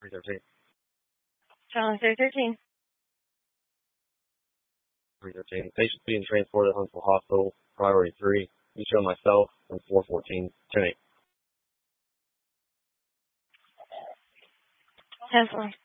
313. Charlie 313. 313. Patient being transported to Huntsville Hospital, priority 3. You show myself from 414. 10-8. 10-4.